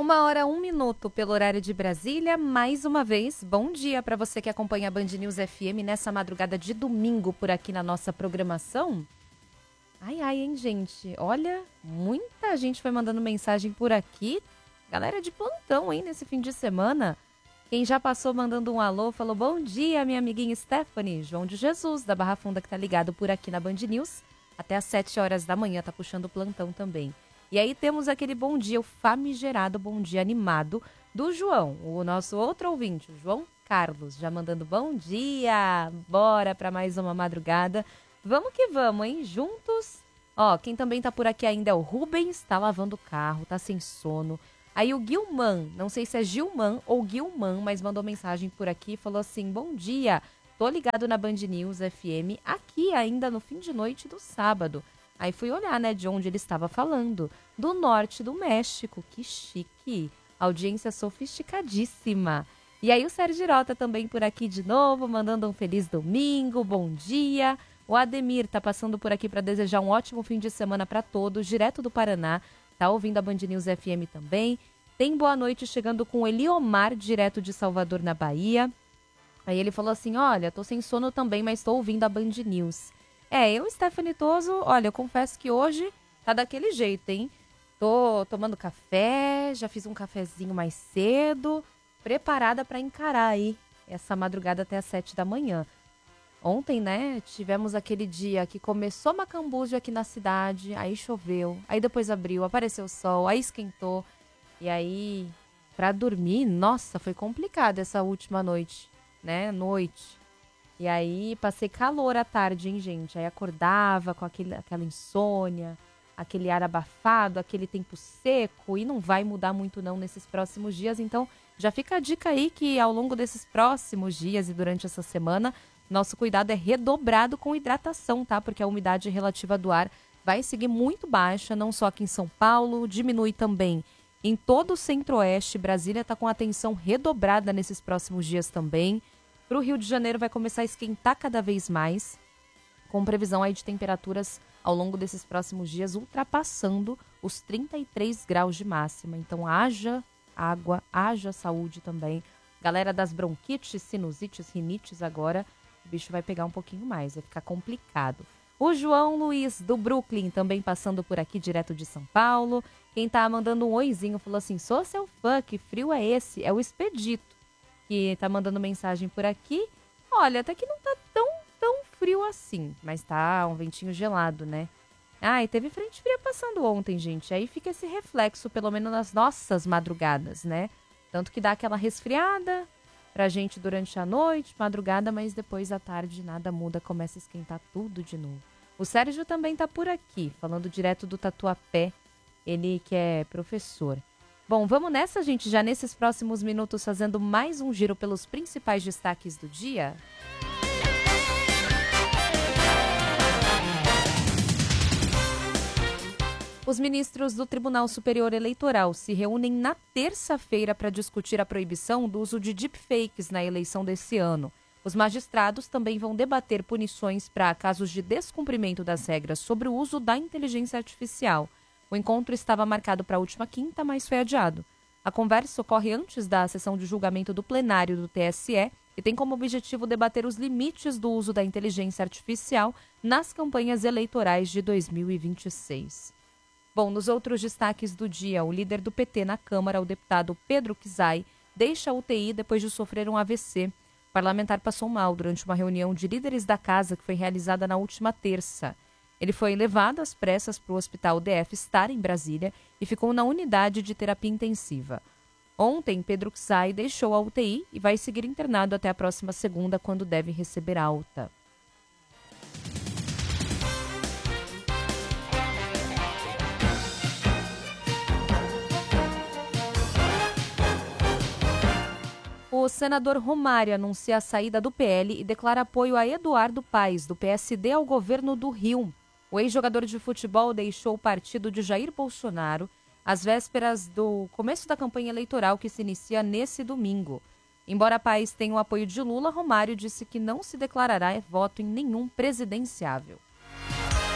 1h, 1 minuto pelo horário de Brasília. Mais uma vez, bom dia para você que acompanha a Band News FM nessa madrugada de domingo por aqui na nossa programação. Ai, hein, gente? Olha, muita gente foi mandando mensagem por aqui. Galera de plantão, hein, nesse fim de semana. Quem já passou mandando um alô, falou bom dia, minha amiguinha Stephanie. João de Jesus, da Barra Funda, que tá ligado por aqui na Band News. Até às 7 horas da manhã, tá puxando o plantão também. E aí temos aquele bom dia, o famigerado bom dia animado do João, o nosso outro ouvinte, o João Carlos, já mandando bom dia. Bora para mais uma madrugada. Vamos que vamos, hein? Juntos. Ó, quem também tá por aqui ainda é o Rubens, tá lavando o carro, tá sem sono. Aí o Guilman, não sei se é Gilman ou Guilman, mas mandou mensagem por aqui e falou assim, bom dia, tô ligado na Band News FM, aqui ainda no fim de noite do sábado. Aí fui olhar, né, de onde ele estava falando. Do norte do México. Que chique. Audiência sofisticadíssima. E aí o Sérgio Rota também por aqui de novo, mandando um feliz domingo, bom dia. O Ademir tá passando por aqui para desejar um ótimo fim de semana para todos, direto do Paraná. Tá ouvindo a Band News FM também. Tem boa noite chegando com o Eliomar, direto de Salvador, na Bahia. Aí ele falou assim, olha, tô sem sono também, mas tô ouvindo a Band News. Eu, Stephanie Toso, olha, eu confesso que hoje tá daquele jeito, hein? Tô tomando café, já fiz um cafezinho mais cedo, preparada para encarar aí essa madrugada até às 7 da manhã. Ontem, né, tivemos aquele dia que começou macambúzio aqui na cidade, aí choveu, aí depois abriu, apareceu o sol, aí esquentou. E aí, pra dormir, nossa, foi complicado essa última noite, né, E aí, passei calor à tarde, hein, gente? Aí acordava com aquela insônia, aquele ar abafado, aquele tempo seco, e não vai mudar muito não nesses próximos dias. Então, já fica a dica aí que ao longo desses próximos dias e durante essa semana, nosso cuidado é redobrado com hidratação, tá? Porque a umidade relativa do ar vai seguir muito baixa, não só aqui em São Paulo, diminui também em todo o centro-oeste. Brasília está com atenção redobrada nesses próximos dias também. Para o Rio de Janeiro vai começar a esquentar cada vez mais, com previsão aí de temperaturas ao longo desses próximos dias ultrapassando os 33 graus de máxima. Então haja água, haja saúde também. Galera das bronquites, sinusites, rinites agora, o bicho vai pegar um pouquinho mais, vai ficar complicado. O João Luiz, do Brooklyn, também passando por aqui direto de São Paulo. Quem tá mandando um oizinho falou assim, sou seu fã, que frio é esse? É o Expedito, que tá mandando mensagem por aqui. Olha, até que não tá tão frio assim, mas tá um ventinho gelado, né? E teve frente fria passando ontem, gente. Aí fica esse reflexo, pelo menos nas nossas madrugadas, né? Tanto que dá aquela resfriada pra gente durante a noite, madrugada, mas depois à tarde nada muda, começa a esquentar tudo de novo. O Sérgio também tá por aqui, falando direto do Tatuapé, ele que é professor. Bom, vamos nessa, gente, já nesses próximos minutos fazendo mais um giro pelos principais destaques do dia. Os ministros do Tribunal Superior Eleitoral se reúnem na terça-feira para discutir a proibição do uso de deepfakes na eleição desse ano. Os magistrados também vão debater punições para casos de descumprimento das regras sobre o uso da inteligência artificial. O encontro estava marcado para a última quinta, mas foi adiado. A conversa ocorre antes da sessão de julgamento do plenário do TSE e tem como objetivo debater os limites do uso da inteligência artificial nas campanhas eleitorais de 2026. Bom, nos outros destaques do dia, o líder do PT na Câmara, o deputado Pedro Kizai, deixa a UTI depois de sofrer um AVC. O parlamentar passou mal durante uma reunião de líderes da casa que foi realizada na última terça. Ele foi levado às pressas para o Hospital DF Star, em Brasília, e ficou na unidade de terapia intensiva. Ontem, Pedro Kizai deixou a UTI e vai seguir internado até a próxima segunda, quando deve receber alta. O senador Romário anuncia a saída do PL e declara apoio a Eduardo Paes, do PSD, ao governo do Rio. O ex-jogador de futebol deixou o partido de Jair Bolsonaro às vésperas do começo da campanha eleitoral que se inicia nesse domingo. Embora Paes tenha o apoio de Lula, Romário disse que não se declarará voto em nenhum presidenciável.